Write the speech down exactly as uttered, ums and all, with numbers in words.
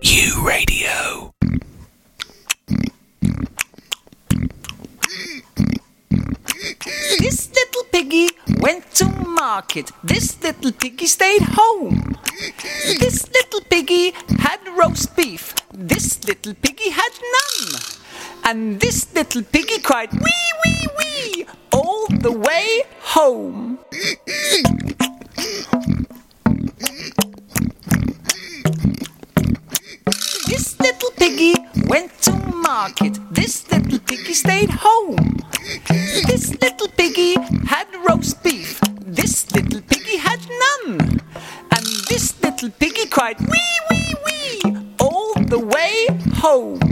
U Radio. This little piggy went to market. This little piggy stayed home. This little piggy had roast beef. This little piggy had none. And this little piggy cried wee wee wee all the way home. This little piggy went to market. This little piggy stayed home. This little piggy had roast beef. This little piggy had none. And this little piggy cried wee wee wee all the way home.